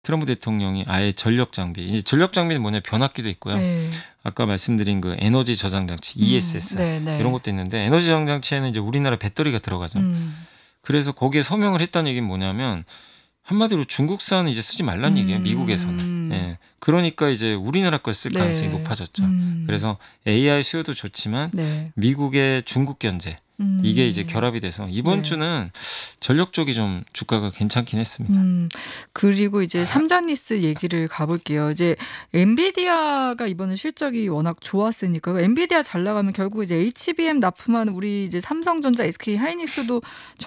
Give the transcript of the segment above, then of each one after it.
트럼프 대통령이 아예 전력 장비, 이제 전력 장비는 뭐냐 변압기도 있고요. 네. 아까 말씀드린 그 에너지 저장 장치 ESS 네네. 이런 것도 있는데 에너지 저장 장치에는 이제 우리나라 배터리가 들어가죠. 그래서 거기에 서명을 했다는 얘기는 뭐냐면 한마디로 중국산은 이제 쓰지 말란 얘기예요. 미국에서는. 예. 그러니까 이제 우리나라 걸 쓸 가능성이 네. 높아졌죠. 그래서 AI 수요도 좋지만 네. 미국의 중국 견제 이게 이제 결합이 돼서 이번 네. 주는 전력 쪽이 좀 주가가 괜찮긴 했습니다. 그리고 이제 삼전리스 얘기를 가볼게요. 이제 엔비디아가 이번에 실적이 워낙 좋았으니까 엔비디아 잘 나가면 결국 이제 HBM 납품하는 우리 이제 삼성전자, SK 하이닉스도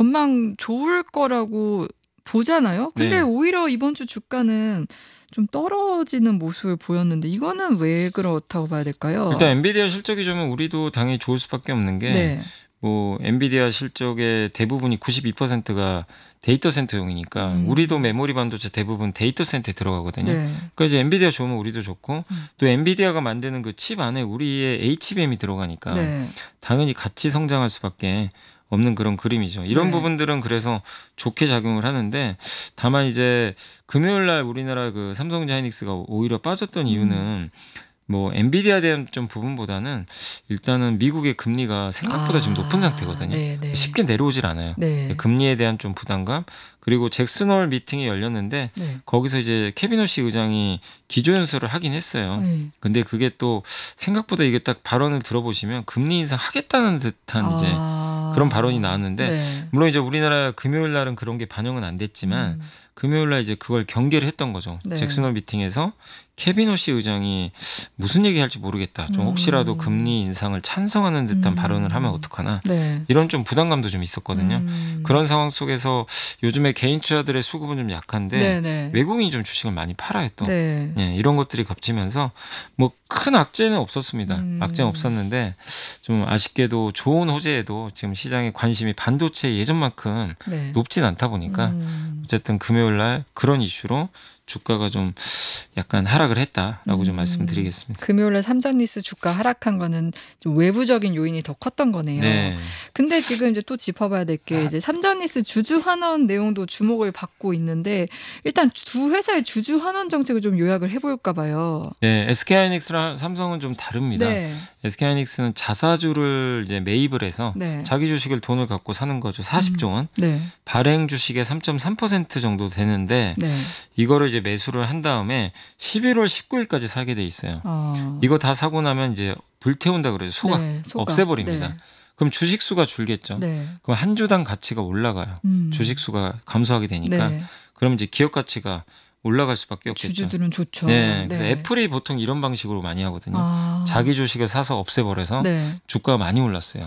전망 좋을 거라고 보잖아요. 근데 네. 오히려 이번 주 주가는 좀 떨어지는 모습을 보였는데 이거는 왜 그렇다고 봐야 될까요? 일단 엔비디아 실적이 좋으면 우리도 당연히 좋을 수밖에 없는 게 네. 뭐 엔비디아 실적의 대부분이 92%가 데이터 센터용이니까 우리도 메모리 반도체 대부분 데이터 센터에 들어가거든요. 네. 그러니까 이제 엔비디아 좋으면 우리도 좋고 또 엔비디아가 만드는 그 칩 안에 우리의 HBM이 들어가니까 네. 당연히 같이 성장할 수밖에 없는 그런 그림이죠. 이런 네. 부분들은 그래서 좋게 작용을 하는데 다만 이제 금요일 날 우리나라 그 삼성전자 하이닉스가 오히려 빠졌던 이유는 뭐 엔비디아에 대한 좀 부분보다는 일단은 미국의 금리가 생각보다 지금 높은 상태거든요. 네, 네. 쉽게 내려오질 않아요. 네. 금리에 대한 좀 부담감 그리고 잭슨홀 미팅이 열렸는데 네. 거기서 이제 케빈 호시 의장이 기조연설을 하긴 했어요. 네. 근데 그게 또 생각보다 이게 딱 발언을 들어보시면 금리 인상 하겠다는 듯한 이제 그런 발언이 나왔는데 네. 물론 이제 우리나라 금요일 날은 그런 게 반영은 안 됐지만 금요일 날 이제 그걸 경계를 했던 거죠. 네. 잭슨홀 미팅에서 케빈 호시 의장이 무슨 얘기할지 모르겠다. 좀 혹시라도 금리 인상을 찬성하는 듯한 발언을 하면 어떡하나. 네. 이런 좀 부담감도 좀 있었거든요. 그런 상황 속에서 요즘에 개인 투자들의 수급은 좀 약한데 네, 네. 외국인이 좀 주식을 많이 팔아요 또. 네. 예, 이런 것들이 겹치면서 뭐 큰 악재는 없었습니다. 악재는 없었는데 좀 아쉽게도 좋은 호재에도 지금 시장의 관심이 반도체 예전만큼 네. 높진 않다 보니까 어쨌든 금요일 날 그런 이슈로 주가가 좀 약간 하락을 했다라고 좀 말씀드리겠습니다. 금요일에 삼전리스 주가 하락한 거는 좀 외부적인 요인이 더 컸던 거네요. 네. 근데 지금 이제 또 짚어봐야 될 게 이제 삼전리스 주주 환원 내용도 주목을 받고 있는데 일단 두 회사의 주주 환원 정책을 좀 요약을 해볼까 봐요. 네, SK하이닉스랑 삼성은 좀 다릅니다. 네. SK하이닉스는 자사주를 이제 매입을 해서 네. 자기 주식을 돈을 갖고 사는 거죠. 40조 원. 네. 발행 주식의 3.3% 정도 되는데 네. 이거를 이제 매수를 한 다음에 11월 19일까지 사게 돼 있어요. 이거 다 사고 나면 이제 불태운다 그러죠. 소각, 네, 소각. 없애버립니다. 네. 그럼 주식 수가 줄겠죠. 네. 그럼 한 주당 가치가 올라가요. 주식 수가 감소하게 되니까. 네. 그럼 이제 기업 가치가 올라갈 수밖에 없겠죠. 주주들은 좋죠. 네, 그래서 애플이 보통 이런 방식으로 많이 하거든요. 자기 주식을 사서 없애버려서 네. 주가가 많이 올랐어요.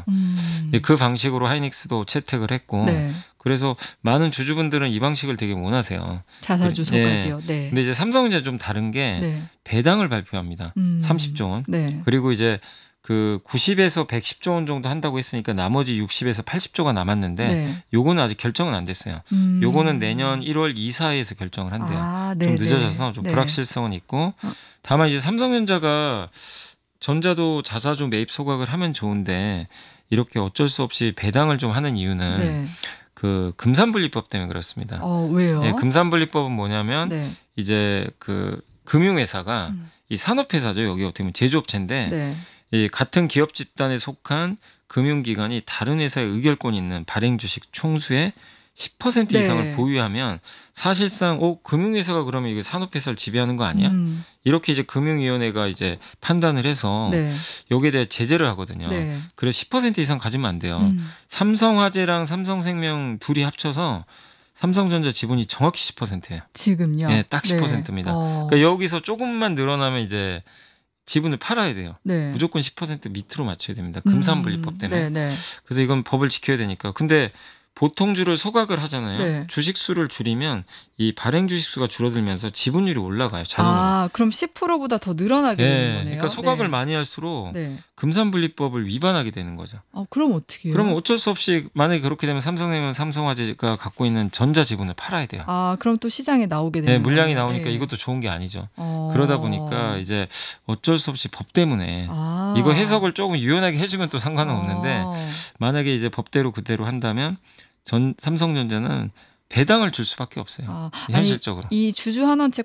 그 방식으로 하이닉스도 채택을 했고 네. 그래서 많은 주주분들은 이 방식을 되게 원하세요. 자사주 소각이요. 네. 근데 이제 삼성은 좀 다른 게 네. 배당을 발표합니다. 30조 원. 네. 그리고 이제 그 90에서 110조 원 정도 한다고 했으니까 나머지 60에서 80조가 남았는데 네. 요거는 아직 결정은 안 됐어요. 요거는 내년 1월 2사에서 결정을 한대요. 좀 네, 늦어져서 좀 네. 불확실성은 있고 다만 이제 삼성전자가 전자도 자사주 매입 소각을 하면 좋은데 이렇게 어쩔 수 없이 배당을 좀 하는 이유는 네. 그 금산분리법 때문에 그렇습니다. 왜요? 네, 금산분리법은 뭐냐면 네. 이제 그 금융회사가 이 산업회사죠. 여기 어떻게 보면 제조업체인데 네. 이 같은 기업 집단에 속한 금융기관이 다른 회사에 의결권 있는 발행 주식 총수의 10% 네. 이상을 보유하면 사실상 금융회사가 그러면 이게 산업회사를 지배하는 거 아니야? 이렇게 이제 금융위원회가 이제 판단을 해서 네. 여기에 대해 제재를 하거든요. 네. 그래서 10% 이상 가지면 안 돼요. 삼성화재랑 삼성생명 둘이 합쳐서 삼성전자 지분이 정확히 10%예요. 지금요? 네, 딱 10%입니다. 그러니까 여기서 조금만 늘어나면 이제 지분을 팔아야 돼요. 네. 무조건 10% 밑으로 맞춰야 됩니다. 금산분리법 때문에. 네, 네. 그래서 이건 법을 지켜야 되니까. 근데 보통주를 소각을 하잖아요. 네. 주식 수를 줄이면 이 발행 주식 수가 줄어들면서 지분율이 올라가요. 자동으로. 그럼 10%보다 더 늘어나게 되는 거네요. 그러니까 소각을 네. 많이 할수록 네. 금산분리법을 위반하게 되는 거죠. 그럼 어떻게 해요? 그러면 어쩔 수 없이 만약에 그렇게 되면 삼성생명 삼성화재가 갖고 있는 전자 지분을 팔아야 돼요. 그럼 또 시장에 나오게 되는 네, 물량이 거네요. 나오니까 네. 이것도 좋은 게 아니죠. 그러다 보니까 이제 어쩔 수 없이 법 때문에 이거 해석을 조금 유연하게 해주면 또 상관은 없는데 만약에 이제 법대로 그대로 한다면 삼성전자는 배당을 줄 수밖에 없어요. 아니 현실적으로. 이 주주 환원책